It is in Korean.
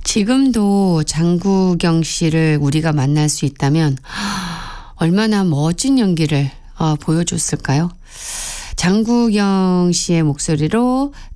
지금도 장국영 씨를 우리가 만날 수 있다면 얼마나 멋진 연기를 보여줬을까요? 장국영 씨의 목소리로